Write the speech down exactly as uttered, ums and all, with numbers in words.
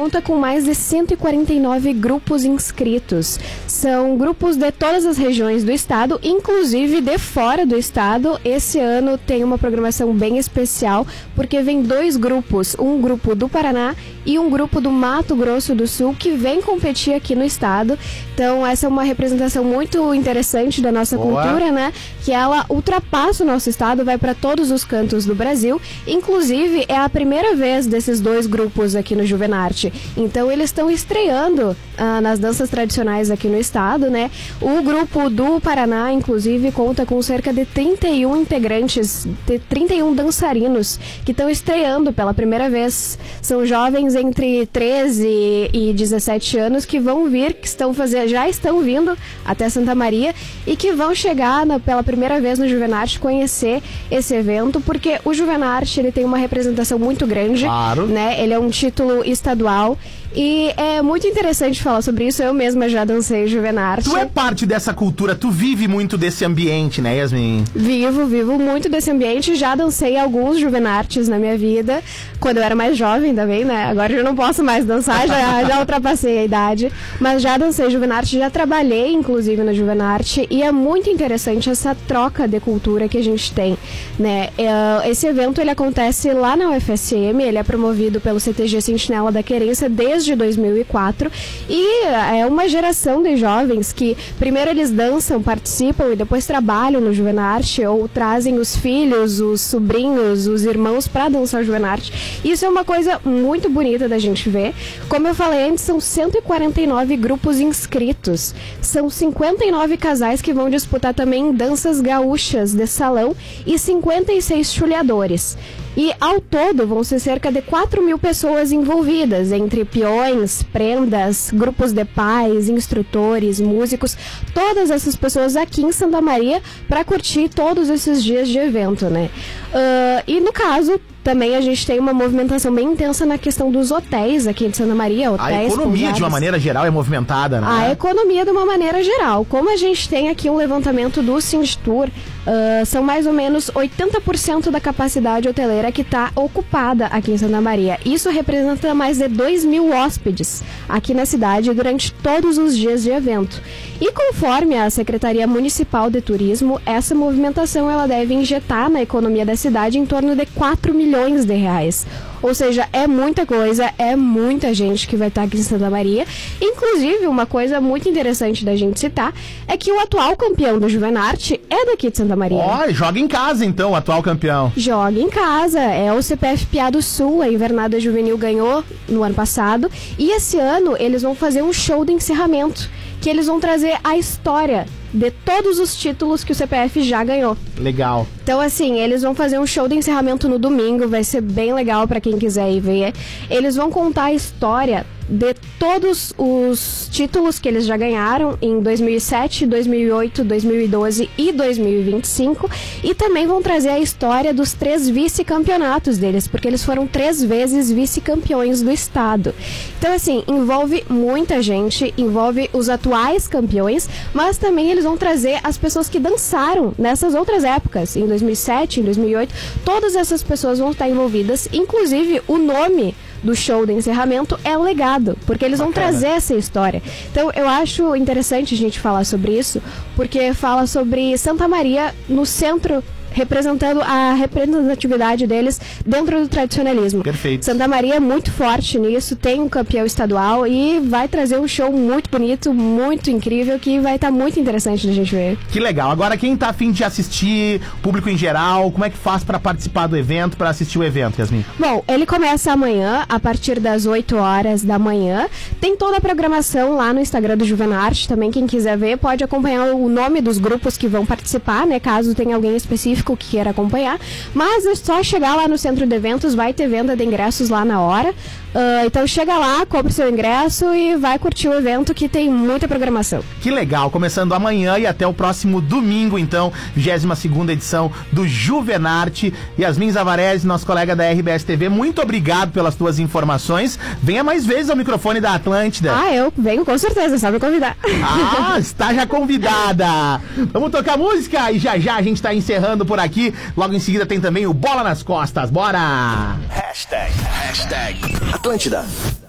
conta com mais de cento e quarenta e nove grupos inscritos. São grupos de todas as regiões do estado, inclusive de fora do estado. Esse ano tem uma programação bem especial, porque vem dois grupos, um grupo do Paraná e um grupo do Mato Grosso do Sul, que vem competir aqui no estado. Então essa é uma representação muito interessante da nossa Boa. cultura, né? Que ela ultrapassa o nosso estado, vai para todos os cantos do Brasil. Inclusive, é a primeira vez desses dois grupos aqui no Juvenarte. Então eles estão estreando ah, nas danças tradicionais aqui no estado, né? O grupo do Paraná, inclusive, conta com cerca de trinta e um integrantes, de trinta e um dançarinos que estão estreando pela primeira vez. São jovens entre treze e dezessete anos que vão vir, que estão fazendo, já estão vindo até Santa Maria e que vão chegar na, pela primeira vez no Juvenarte conhecer esse evento, porque o Juvenarte ele tem uma representação muito grande, claro. né? Ele é um título estadual. E é muito interessante falar sobre isso. Eu mesma já dancei Juvenarte. Tu é parte dessa cultura, tu vive muito desse ambiente, né, Yasmin? Vivo, vivo muito desse ambiente. Já dancei alguns Juvenartes na minha vida, quando eu era mais jovem também, né? Agora eu não posso mais dançar, já, já ultrapassei a idade. Mas já dancei Juvenarte, já trabalhei inclusive no Juvenarte. E é muito interessante essa troca de cultura que a gente tem, né? Esse evento ele acontece lá na U F S M, ele é promovido pelo C T G Sentinela da Querência desde de dois mil e quatro, e é uma geração de jovens que primeiro eles dançam, participam e depois trabalham no Juvenarte, ou trazem os filhos, os sobrinhos, os irmãos para dançar Juvenarte. Isso é uma coisa muito bonita da gente ver. Como eu falei antes, são cento e quarenta e nove grupos inscritos, são cinquenta e nove casais que vão disputar também danças gaúchas de salão e cinquenta e seis chuleadores. E ao todo vão ser cerca de quatro mil pessoas envolvidas, entre peões, prendas, grupos de pais, instrutores, músicos, todas essas pessoas aqui em Santa Maria para curtir todos esses dias de evento, né? Uh, e no caso, também a gente tem uma movimentação bem intensa na questão dos hotéis aqui de Santa Maria. Hotéis, a economia, pousadas. De uma maneira geral, é movimentada, né? A economia de uma maneira geral. Como a gente tem aqui um levantamento do Sindtur, uh, são mais ou menos oitenta por cento da capacidade hoteleira que está ocupada aqui em Santa Maria. Isso representa mais de dois mil hóspedes aqui na cidade durante todos os dias de evento. E conforme a Secretaria Municipal de Turismo, essa movimentação ela deve injetar na economia da cidade em torno de quatro milhões de reais. Ou seja, é muita coisa, é muita gente que vai estar aqui em Santa Maria. Inclusive, uma coisa muito interessante da gente citar é que o atual campeão do Juvenarte é daqui de Santa Maria. Ó, oh, joga em casa então, o atual campeão. Joga em casa, é o C P F P A do Sul, a Invernada Juvenil ganhou no ano passado. E esse ano eles vão fazer um show de encerramento, que eles vão trazer a história de todos os títulos que o C P F já ganhou. Legal. Então, assim, eles vão fazer um show de encerramento no domingo, vai ser bem legal pra quem quiser ir ver. Eles vão contar a história de todos os títulos que eles já ganharam em dois mil e sete, dois mil e oito, dois mil e doze e dois mil e vinte e cinco, e também vão trazer a história dos três vice-campeonatos deles, porque eles foram três vezes vice-campeões do estado. Então, assim, envolve muita gente, envolve os atuais campeões, mas também eles vão trazer as pessoas que dançaram nessas outras épocas, em dois mil e sete, em dois mil e oito, todas essas pessoas vão estar envolvidas, inclusive o nome do show de encerramento é Legado, porque eles Bacana. vão trazer essa história. Então eu acho interessante a gente falar sobre isso, porque fala sobre Santa Maria no centro, representando a representatividade deles dentro do tradicionalismo. Perfeito. Santa Maria é muito forte nisso, tem um campeão estadual e vai trazer um show muito bonito, muito incrível, que vai estar tá muito interessante da gente ver. Que legal. Agora, quem tá afim de assistir, público em geral, como é que faz para participar do evento, para assistir o evento, Yasmin? Bom, ele começa amanhã, a partir das oito horas da manhã. Tem toda a programação lá no Instagram do Juvenarte, também quem quiser ver pode acompanhar o nome dos grupos que vão participar, né, caso tenha alguém específico que queira acompanhar, mas é só chegar lá no centro de eventos, vai ter venda de ingressos lá na hora, uh, então chega lá, compre seu ingresso e vai curtir o evento, que tem muita programação. Que legal, começando amanhã e até o próximo domingo, então, vigésima segunda edição do Juvenarte. Yasmin Zavarese, nosso colega da R B S T V, muito obrigado pelas tuas informações, venha mais vezes ao microfone da Atlântida. Ah, eu venho com certeza, só me convidar. Ah, está já convidada. Vamos tocar música e já já a gente está encerrando por aqui. Logo em seguida tem também o Bola nas Costas. Bora! Hashtag, hashtag Atlântida.